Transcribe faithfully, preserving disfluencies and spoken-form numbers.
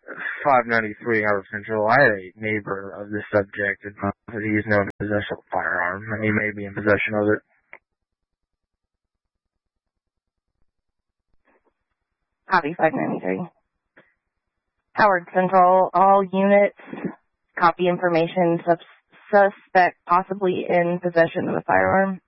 five ninety-three Howard Central. I had a neighbor of this subject and that he is known to possess a firearm, and he may be in possession of it. Copy five ninety-three. Howard Central, all units, copy information, sus- suspect possibly in possession of a firearm.